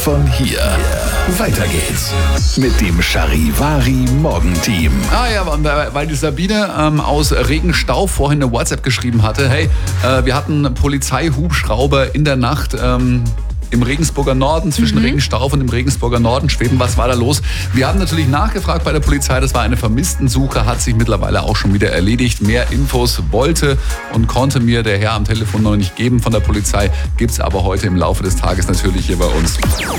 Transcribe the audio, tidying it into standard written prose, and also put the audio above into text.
Von hier. Weiter geht's mit dem Charivari Morgenteam. Weil die Sabine aus Regenstau vorhin eine WhatsApp geschrieben hatte. Hey, wir hatten Polizeihubschrauber in der Nacht im Regensburger Norden, zwischen Regenstauf und dem Regensburger Norden schweben. Was war da los? Wir haben natürlich nachgefragt bei der Polizei. Das war eine Vermisstensuche, hat sich mittlerweile auch schon wieder erledigt. Mehr Infos wollte und konnte mir der Herr am Telefon noch nicht geben von der Polizei. Gibt's aber heute im Laufe des Tages natürlich hier bei uns.